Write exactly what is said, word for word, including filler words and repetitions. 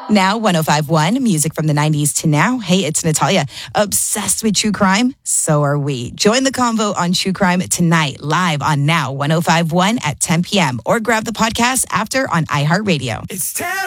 Now, one oh five point one, music from the nineties to now. Hey, it's Natalia. Obsessed with true crime? So are we. Join the convo on true crime tonight, live on Now one oh five point one at ten p.m. or grab the podcast after on iHeartRadio. It's ten